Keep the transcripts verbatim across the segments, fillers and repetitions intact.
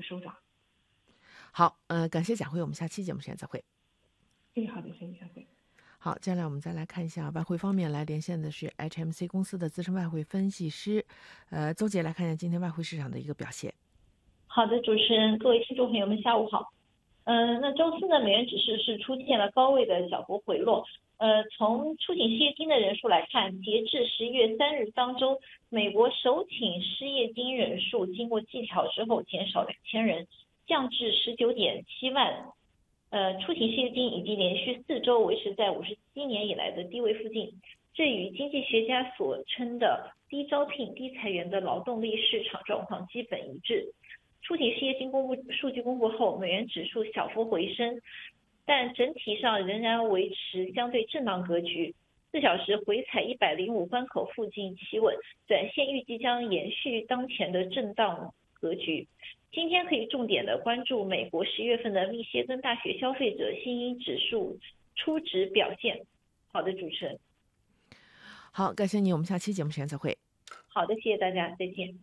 收涨。 好，呃，感谢贾慧，我们下期节目时间再会。 哎，好的，谢谢小慧。 好，接下来我们再来看一下外汇方面，来连线的是 H M C 公司的资深外汇分析师，呃，邹姐来看一下今天外汇市场的一个表现。 好的，主持人，各位听众朋友们，下午好。嗯、呃，那周四呢，美元指数是出现了高位的小幅回落。呃，从出请失业金的人数来看，截至十一月三日当周，美国首请失业金人数经过季调之后减少两千人，降至十九点七万。呃，出请失业金已经连续四周维持在五十七年以来的低位附近，这与经济学家所称的低招聘、低裁员的劳动力市场状况基本一致。出请失业金公布数据公布后，美元指数小幅回升，但整体上仍然维持相对震荡格局。四小时回踩一百零五关口附近企稳，短线预计将延续当前的震荡格局。今天可以重点的关注美国十月份的密歇根大学消费者信心指数初值表现。好的，主持人。 好，感谢你，我们下期节目时间再会。 好的，谢谢大家，再见。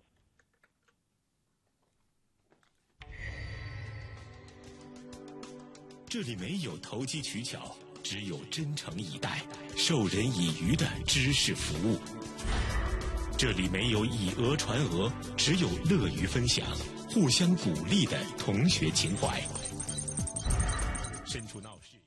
这里没有投机取巧，只有真诚以待、授人以渔的知识服务。这里没有以讹传讹，只有乐于分享、互相鼓励的同学情怀。身处闹市，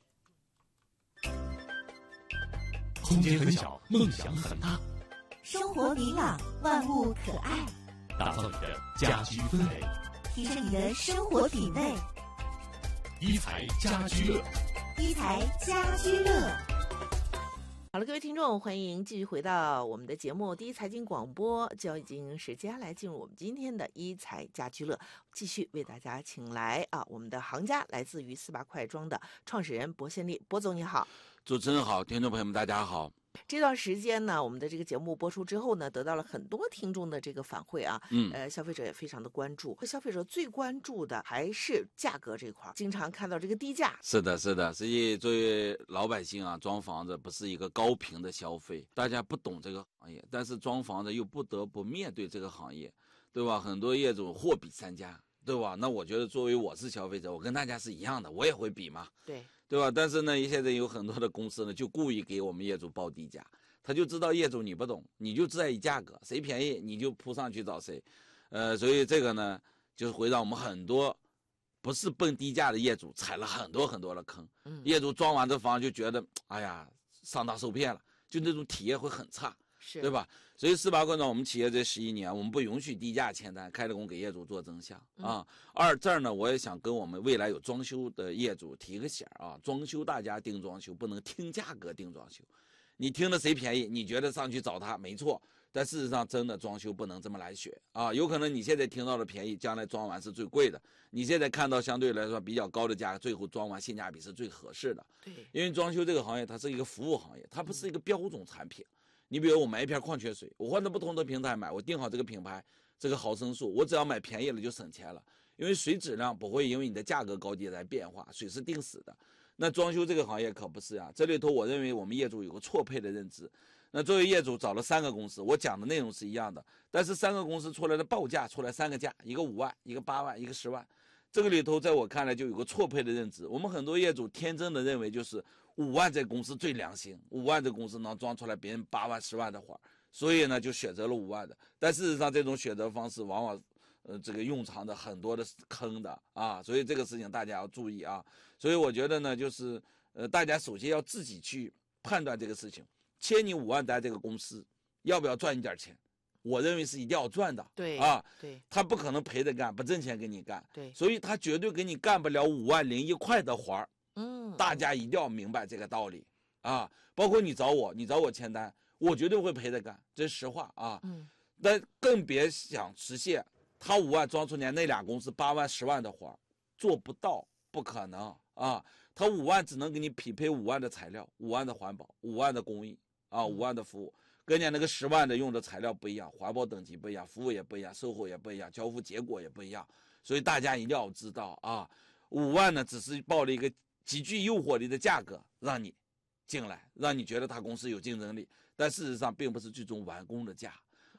空间很小，梦想很大。 生活明朗，万物可爱。 打造你的家居氛围， 提升你的生活品味。 一财家居乐， 一财家居乐。 好了，各位听众，欢迎继续回到我们的节目第一财经广播，就已经时间来进入我们今天的一财家居乐，继续为大家请来啊我们的行家，来自于四八快装的创始人薄宪利，薄总你好。 主持人好，听众朋友们大家好。 这段时间呢，我们的这个节目播出之后呢，得到了很多听众的这个反馈啊， 嗯， 呃，消费者也非常的关注。消费者最关注的还是价格这块，经常看到这个低价。 是的，是的，实际作为老百姓啊，装房子不是一个高频的消费，大家不懂这个行业，但是装房子又不得不面对这个行业，对吧？很多业主货比三家，对吧？那我觉得作为我是消费者，我跟大家是一样的，我也会比嘛。 对。 对吧？但是呢，现在有很多的公司呢，就故意给我们业主报低价，他就知道业主你不懂，你就在意价格，谁便宜你就扑上去找谁，呃，所以这个呢，就是会让我们很多不是奔低价的业主踩了很多很多的坑。 嗯， 业主装完这房就觉得，哎呀，上当受骗了，就那种体验会很差。 是对吧？所以四八快装我们企业这十一年，我们不允许低价签单，开了工给业主做增项啊。二这儿呢，我也想跟我们未来有装修的业主提个醒啊，装修大家定装修不能听价格定装修，你听了谁便宜，你觉得上去找他没错，但事实上真的装修不能这么来学啊。有可能你现在听到的便宜，将来装完是最贵的；你现在看到相对来说比较高的价格，最后装完性价比是最合适的。 对， 因为装修这个行业它是一个服务行业，它不是一个标准产品。你比如我买一瓶矿泉水，我换到不同的平台买，我定好这个品牌这个毫升数，我只要买便宜了就省钱了，因为水质量不会因为你的价格高低来变化，水是定死的。那装修这个行业可不是啊，这里头我认为我们业主有个错配的认知。那作为业主找了三个公司，我讲的内容是一样的，但是三个公司出来的报价出来三个价，一个五万，一个八万，一个十万，这个里头在我看来就有个错配的认知。我们很多业主天真的认为就是五万这公司最良心，五万这公司能装出来别人八万十万的花，所以呢就选择了五万的。但事实上这种选择方式往往呃这个用藏着很多的坑的啊，所以这个事情大家要注意啊。所以我觉得呢就是呃大家首先要自己去判断这个事情，签你五万单这个公司要不要赚一点钱，我认为是一定要赚的。 对啊， 对， 他不可能赔着干，不挣钱给你干。 对， 所以他绝对给你干不了五万零一块的活儿。 嗯， 大家一定要明白这个道理啊！包括你找我，你找我签单，我绝对会陪着干，这是实话啊。 嗯， 但更别想实现他五万装出来那俩公司八万十万的活儿，做不到，不可能啊！他五万只能给你匹配五万的材料、五万的环保、五万的工艺啊、五万的服务，跟你那个十万的用的材料不一样，环保等级不一样，服务也不一样，售后也不一样，交付结果也不一样，所以大家一定要知道啊，五万呢只是报了一个极具诱惑力的价格让你进来，让你觉得他公司有竞争力，但事实上并不是最终完工的价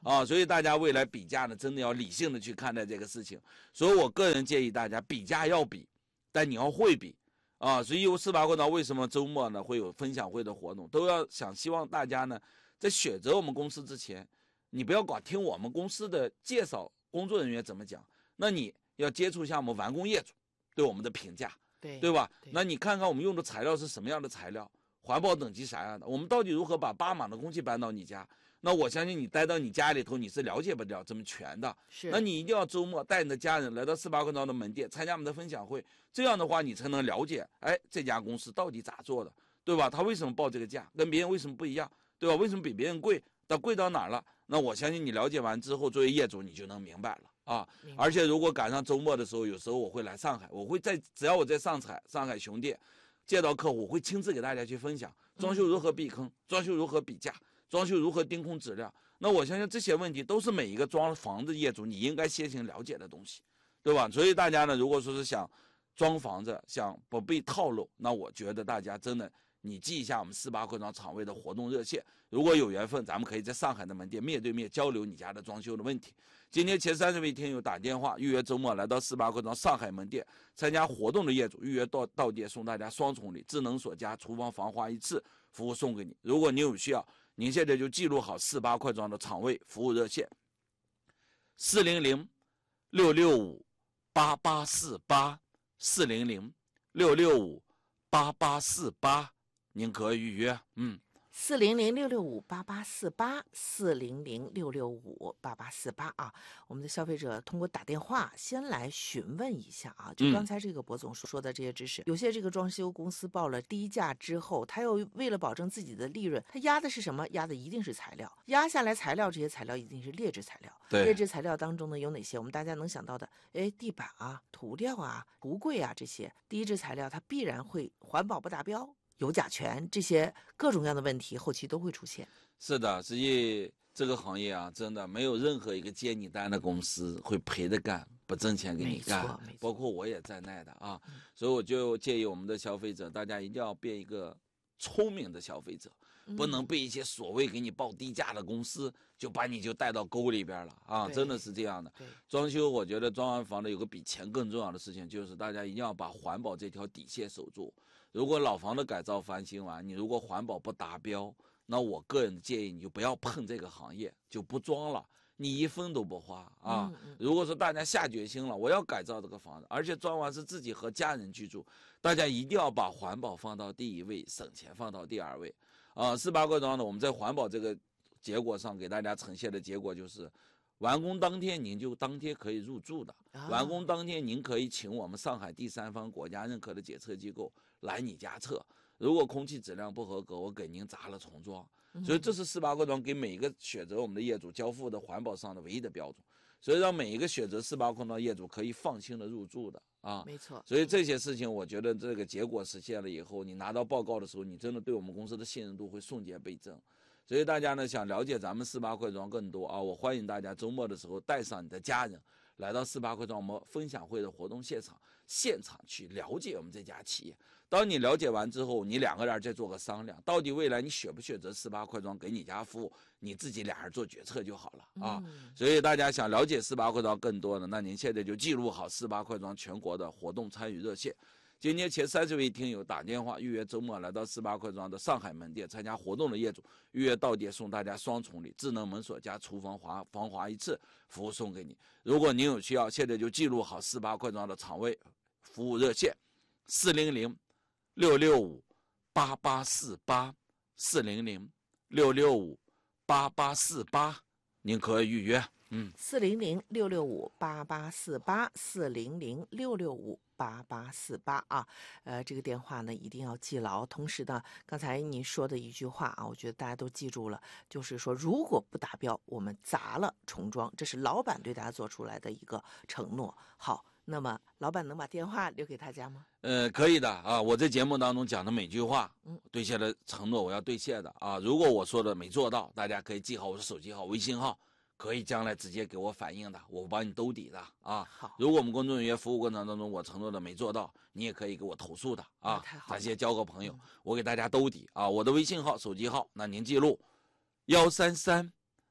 啊，所以大家未来比价呢，真的要理性的去看待这个事情。所以我个人建议大家比价要比，但你要会比啊。所以四八快装为什么周末呢会有分享会的活动，都要想希望大家呢在选择我们公司之前，你不要光听我们公司的介绍，工作人员怎么讲，那你要接触一下我们完工业主对我们的评价， 对对吧？ 对那你看看我们用的材料是什么样的材料，环保等级啥样的，我们到底如何把八码的空气搬到你家？那我相信你待到你家里头，你是了解不了这么全的。 是， 那你一定要周末带你的家人来到四八快装的门店，参加我们的分享会，这样的话你才能了解，哎，这家公司到底咋做的，对吧？他为什么报这个价，跟别人为什么不一样，对吧？为什么比别人贵？但贵到哪儿了？那我相信你了解完之后，作为业主你就能明白了啊。而且如果赶上周末的时候，有时候我会来上海，我会在只要我在上海上海熊店见到客户，我会亲自给大家去分享装修如何避坑，装修如何比价，装修如何盯空质量。那我相信这些问题都是每一个装房子业主你应该先行了解的东西，对吧？所以大家呢，如果说是想装房子，想不被套路，那我觉得大家真的你记一下我们四八快装厂位的活动热线，如果有缘分，咱们可以在上海的门店面对面交流你家的装修的问题。今天前三十位听友打电话预约周末来到四八快装上海门店参加活动的业主，预约到到店送大家双重礼，智能锁家、厨房防滑一次服务送给你。如果你有需要，您现在就记录好四八快装的厂位服务热线：四零零六六五八八四八，四零零六六五八八四八，您可预约。嗯。 四零零六六五八八四八，四零零六六五八八四八啊！我们的消费者通过打电话先来询问一下啊，就刚才这个博总说的这些知识，嗯、有些这个装修公司报了低价之后，他又为了保证自己的利润，他压的是什么？压的一定是材料，压下来材料，这些材料一定是劣质材料。劣质材料当中呢有哪些？我们大家能想到的，哎，地板啊、涂料啊、橱柜啊这些低质材料，它必然会环保不达标。有甲醛，这些各种各样的问题后期都会出现。 是的，实际这个行业啊，真的没有任何一个接你单的公司会赔着干，不挣钱给你干，包括我也在内的啊。嗯、所以我就建议我们的消费者，大家一定要变一个聪明的消费者，嗯、不能被一些所谓给你报低价的公司就把你就带到沟里边了啊！真的是这样的。装修，我觉得装完房子有个比钱更重要的事情，就是大家一定要把环保这条底线守住。如果老房子改造翻新完，你如果环保不达标，那我个人建议你就不要碰这个行业，就不装了，你一分都不花啊。嗯嗯、如果说大家下决心了，我要改造这个房子，而且装完是自己和家人居住，大家一定要把环保放到第一位，省钱放到第二位。啊，四八快装呢，我们在环保这个结果上给大家呈现的结果就是，完工当天您就当天可以入住的，啊、完工当天您可以请我们上海第三方国家认可的检测机构来你家测，如果空气质量不合格，我给您砸了重装。所以这是四八快装给每一个选择我们的业主交付的环保上的唯一的标准，所以让每一个选择四八快装业主可以放心的入住的啊。 没错。 所以这些事情，我觉得这个结果实现了以后，你拿到报告的时候，你真的对我们公司的信任度会瞬间倍增。所以大家呢想了解咱们四八快装更多啊，我欢迎大家周末的时候带上你的家人来到四八快装我们分享会的活动现场，现场去了解我们这家企业。当你了解完之后，你两个人再做个商量，到底未来你选不选择四八快装给你家服务，你自己俩人做决策就好了啊。嗯、所以大家想了解四八快装更多的，那您现在就记录好四八快装全国的活动参与热线。今天前三十位听友打电话预约周末来到四八快装的上海门店参加活动的业主，预约到店送大家双重礼，智能门锁加厨房滑防滑一次服务送给你。如果您有需要，现在就记录好四八快装的厂位服务热线：四零零六六五八八四八，四零零六六五八八四八，您可以预约。嗯， 四零零六六五八八四八，四零零六六五八八四八啊，呃，这个电话呢一定要记牢。同时呢，刚才您说的一句话啊，我觉得大家都记住了，就是说如果不达标，我们砸了重装，这是老板对大家做出来的一个承诺。好，那么老板能把电话留给大家吗？ 呃，可以的啊，我在节目当中讲的每句话，嗯，兑现了承诺，我要兑现的啊。如果我说的没做到，大家可以记好我的手机号、微信号。可以将来直接给我反映的，我帮你兜底的啊。 好， 如果我们工作人员服务过程当中我承诺的没做到，你也可以给我投诉的啊。 太好了， 咱先交个朋友，嗯、我给大家兜底啊。我的微信号、手机号，那您记录：幺三三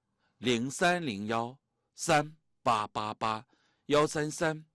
零三零幺三八八八幺三三